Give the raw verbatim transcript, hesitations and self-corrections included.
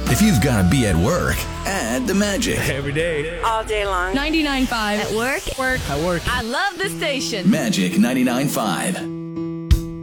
If you've got to be at work, add the magic. Every day. All day long. ninety-nine point five. At work. Work. At work. I love this station. Magic ninety-nine point five.